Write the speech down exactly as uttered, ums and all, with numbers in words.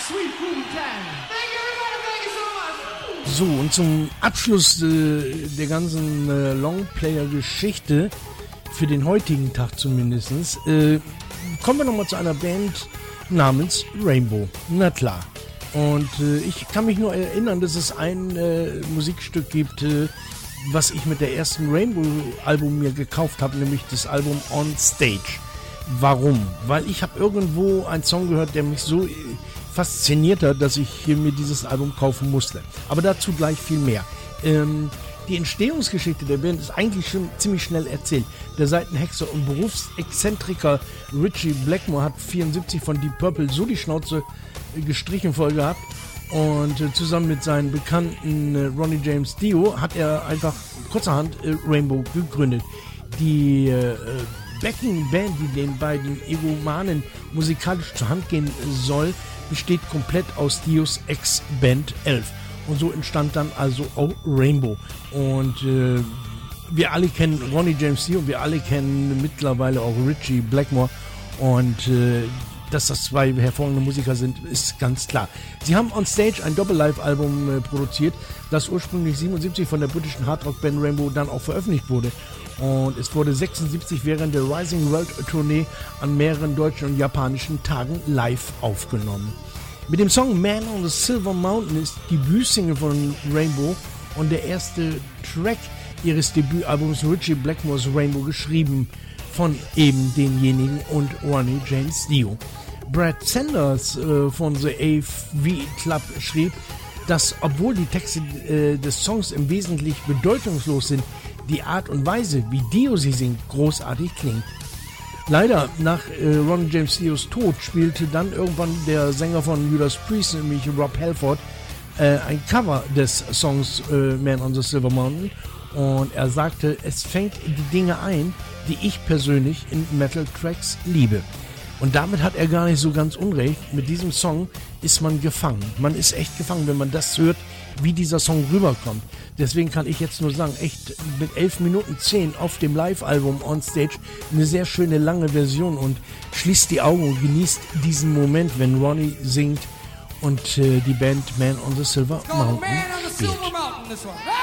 So, und zum Abschluss äh, der ganzen äh, Longplayer-Geschichte, für den heutigen Tag zumindest, äh, kommen wir nochmal zu einer Band namens Rainbow. Na klar. Und äh, ich kann mich nur erinnern, dass es ein äh, Musikstück gibt, äh, was ich mit der ersten Rainbow-Album mir gekauft habe, nämlich das Album On Stage. Warum? Weil ich habe irgendwo einen Song gehört, der mich so fasziniert hat, dass ich hier mir dieses Album kaufen musste. Aber dazu gleich viel mehr. Ähm, die Entstehungsgeschichte der Band ist eigentlich schon ziemlich schnell erzählt. Der Seitenhexer und Berufsexzentriker Ritchie Blackmore hat vierundsiebzig von Deep Purple so die Schnauze gestrichen voll gehabt und äh, zusammen mit seinen Bekannten äh, Ronnie James Dio hat er einfach kurzerhand äh, Rainbow gegründet. Die äh, Backing-Band, die den beiden Egomanen musikalisch zur Hand gehen soll, besteht komplett aus Dios Ex-Band elf. Und so entstand dann also auch Rainbow. Und äh, wir alle kennen Ronnie James Dio und wir alle kennen mittlerweile auch Ritchie Blackmore. Und äh, dass das zwei hervorragende Musiker sind, ist ganz klar. Sie haben on Stage ein Doppel-Live-Album äh, produziert, das ursprünglich siebenundsiebzig von der britischen Hardrock-Band Rainbow dann auch veröffentlicht wurde. Und es wurde sechsundsiebzig während der Rising World Tournee an mehreren deutschen und japanischen Tagen live aufgenommen. Mit dem Song Man on the Silver Mountain ist die Debütsingle von Rainbow und der erste Track ihres Debütalbums Ritchie Blackmores Rainbow geschrieben von eben denjenigen und Ronnie James Dio. Brad Sanders äh, von The A V Club schrieb, dass obwohl die Texte äh, des Songs im Wesentlichen bedeutungslos sind, die Art und Weise, wie Dio sie singt, großartig klingt. Leider, nach äh, Ronnie James Dios Tod spielte dann irgendwann der Sänger von Judas Priest, nämlich Rob Halford, äh, ein Cover des Songs äh, Man on the Silver Mountain. Und er sagte, es fängt die Dinge ein, die ich persönlich in Metal-Tracks liebe. Und damit hat er gar nicht so ganz unrecht. Mit diesem Song ist man gefangen. Man ist echt gefangen, wenn man das hört, wie dieser Song rüberkommt. Deswegen kann ich jetzt nur sagen, echt mit elf Minuten zehn auf dem Live-Album On Stage eine sehr schöne lange Version und schließt die Augen und genießt diesen Moment, wenn Ronnie singt und äh, die Band Man on the Silver Mountain spielt.